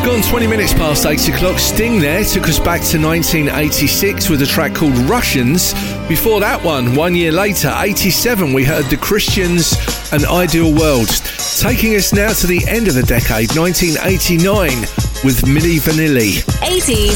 Gone 20 minutes past 8 o'clock. Sting there took us back to 1986 with a track called Russians. Before that one year later, 87, we heard The Christians and Ideal World. Taking us now to the end of the decade, 1989, with Milli Vanilli. 80s